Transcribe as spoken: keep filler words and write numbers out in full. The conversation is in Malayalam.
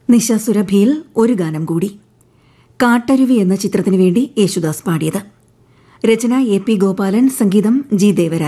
നിശ സുരഭിയിൽ ഒരു ഗാനം കൂടി. കാട്ടരുവി എന്ന ചിത്രത്തിനു വേണ്ടി യേശുദാസ് പാടിയത്. രചന എ പി ഗോപാലൻ, സംഗീതം ജി ദേവരാജൻ.